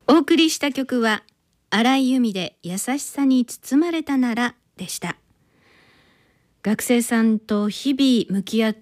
お送りした曲は荒井由実で優しさに包まれたならでした。学生さんと日々向き合っ